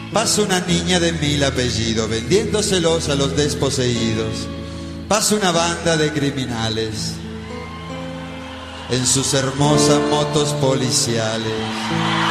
Pasa una niña de 1000 apellidos vendiéndoselos a los desposeídos. Pasa una banda de criminales en sus hermosas motos policiales.